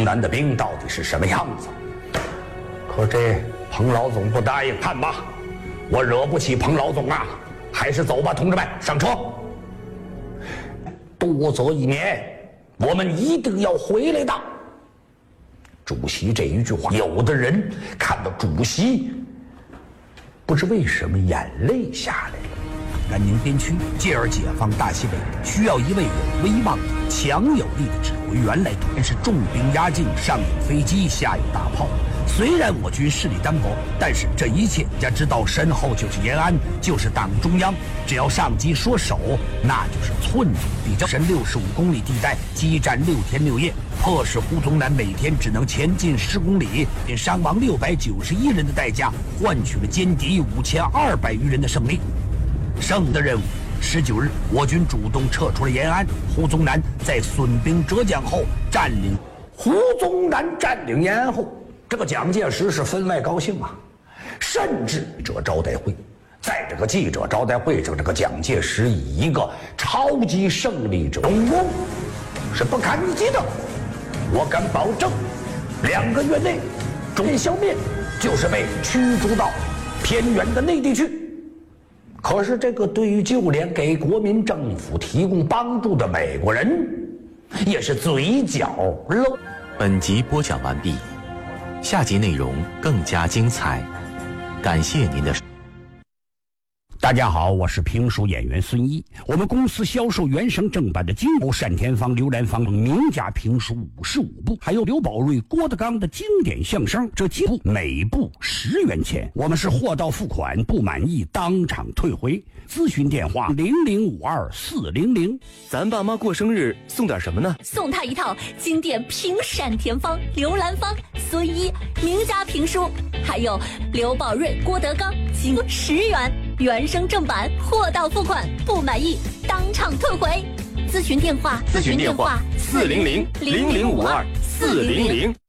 宗南的兵到底是什么样子。可这彭老总不答应，看吧，我惹不起彭老总啊！还是走吧，同志们，上车。多则一年，我们一定要回来的。主席这一句话，有的人看到主席，不知为什么眼泪下来了。 甘宁边区，继而解放大西北，需要一位有威望、强有力的指挥员来统。是重兵压境，上有飞机，下有大炮。虽然我军势力单薄，但是这一切大家知道，身后就是延安，就是党中央。只要上级说守，那就是寸土必争。深65公里地带，激战6天6夜，迫使胡宗南每天只能前进10公里，以伤亡691人的代价，换取了歼敌5200余人的胜利。胜的任务，19日，我军主动撤出了延安。胡宗南在损兵折将后占领。 胡宗南占领延安后，这个蒋介石是分外高兴啊，甚至记者招待会，在这个记者招待会上，这个蒋介石以一个超级胜利者荣光是不堪一击的。我敢保证，2个月内，中共消灭，就是被驱逐到偏远的内地去。可是这个对于就连给国民政府提供帮助的美国人，也是嘴角露。 本集播讲完毕，下集内容更加精彩，感谢您的。 大家好，我是评书演员孙一。我们公司销售原声正版的金由单田芳、刘兰芳名家评书55部，还有刘宝瑞、郭德纲的经典相声，这几部每部10元钱。我们是货到付款，不满意当场退回。咨询电话0052-400。 咱爸妈过生日送点什么呢？ 送他一套经典评单田芳、刘兰芳、孙一名家评书，还有刘宝瑞、郭德纲仅10元。原声正版，货到付款，不满意当场退回。咨询电话：400-0052-400。